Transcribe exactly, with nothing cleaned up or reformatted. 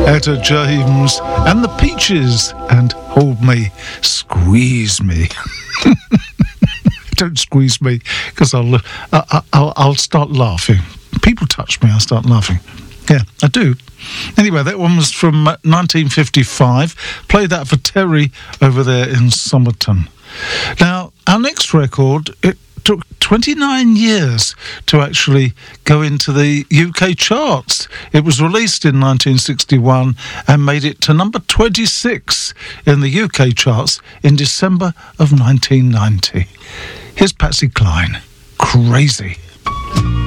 Etta James and the Peaches and Hold Me, Squeeze Me. Don't squeeze me, because I'll, uh, I'll I'll start laughing. People touch me, I start laughing. Yeah, I do. Anyway, that one was from nineteen fifty-five. Play that for Terry over there in Somerton. Now, our next record, it took twenty-nine years to actually go into the U K charts. It was released in nineteen sixty-one and made it to number twenty-six in the U K charts in December of nineteen ninety. Here's Patsy Cline, Crazy.